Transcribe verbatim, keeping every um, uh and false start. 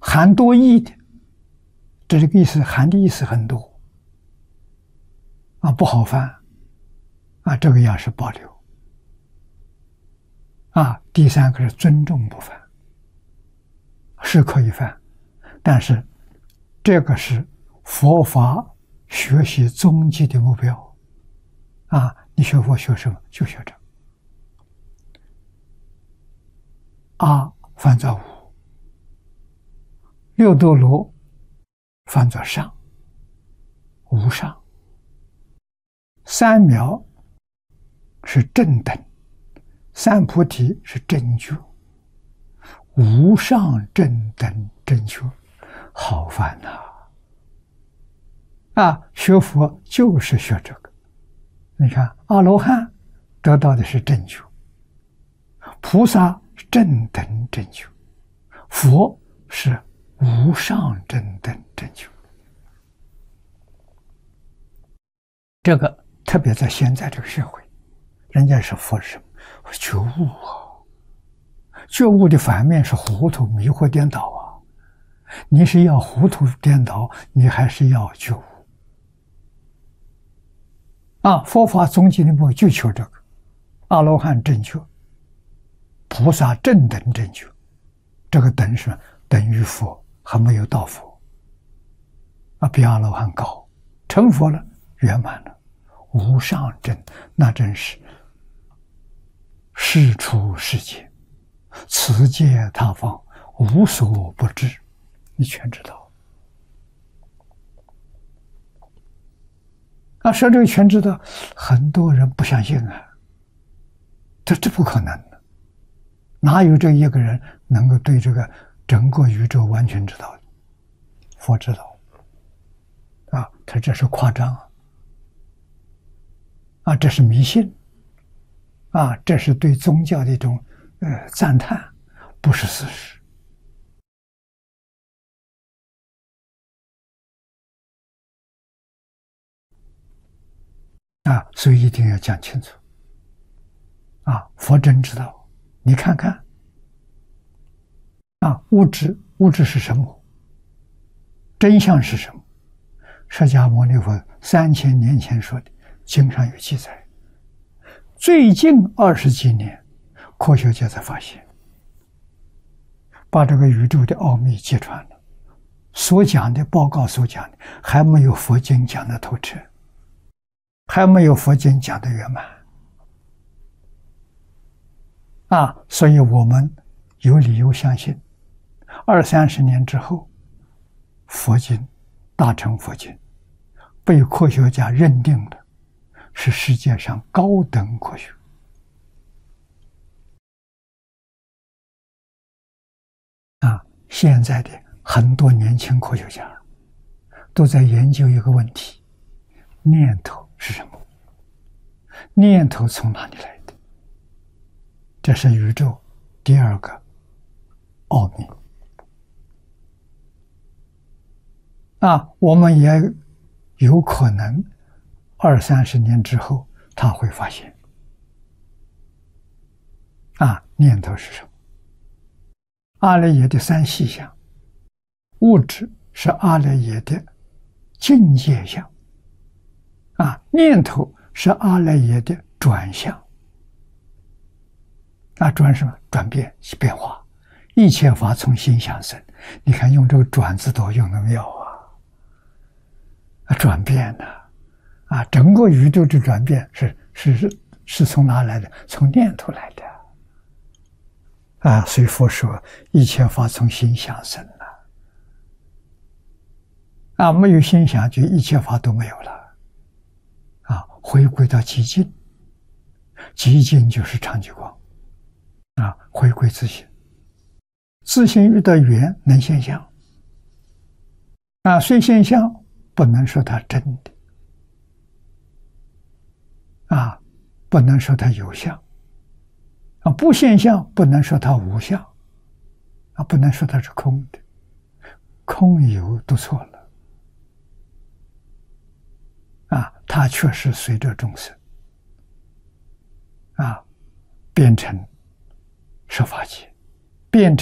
含多义的，这个意思含的意思很多啊，不好翻啊，这个要是保留啊。第三个是尊重不翻，是可以翻，但是这个是佛法学习终极的目标啊！你学佛学什么？就学这个。阿翻作无，六度罗翻作上，无上。三藐是正等，三菩提是正觉，无上正等正觉，好翻呐！啊，学佛就是学这个。你看，阿罗汉得到的是正觉，菩萨是正等正觉，佛是无上正等正觉。这个特别在现在这个社会，人家是佛是什么？觉悟啊！觉悟的反面是糊涂、迷惑、颠倒啊！你是要糊涂颠倒，你还是要觉悟？啊，佛法终极的目标就求这个，阿罗汉正觉，菩萨正等正觉，这个等是等于佛，还没有到佛，啊，比阿罗汉高，成佛了，圆满了，无上正，那真是世出世间，此界他方，无所不知，你全知道。啊，说这个全知道，很多人不相信啊，这这不可能的，哪有这一个人能够对这个整个宇宙完全知道的？佛知道啊，他这是夸张啊，啊，这是迷信啊，这是对宗教的一种呃赞叹，不是事实。啊，所以一定要讲清楚。啊，佛真知道，你看看，啊，物质物质是什么？真相是什么？释迦牟尼佛三千年前说的，经上有记载。最近二十几年，科学家才发现，把这个宇宙的奥秘揭穿了。所讲的报告所讲的，还没有佛经讲的透彻。还没有佛经讲的圆满啊，所以我们有理由相信，二三十年之后，佛经大乘佛经被科学家认定了是世界上高等科学啊。现在的很多年轻科学家都在研究一个问题：念头是什么？念头从哪里来的？这是宇宙第二个奥秘啊！我们也有可能二三十年之后，他会发现啊，念头是什么？阿赖耶的三细相，物质是阿赖耶的境界相。啊，念头是阿赖耶的转向，啊，转什么？转变变化，一切法从心想生。你看用这个转字多用的妙啊！啊，转变呢、啊，啊，整个宇宙的转变是是是是从哪来的？从念头来的啊！所以佛说一切法从心想生啊，啊，没有心想就一切法都没有了。啊，回归到寂静，寂静就是常寂光，啊，回归自性，自性遇到缘能现象，啊，虽现象不能说它真的，啊，不能说它有相，啊，不现象不能说它无相，啊，不能说它是空的，空有都错了。啊，它确实随着众生啊变成十法界，变成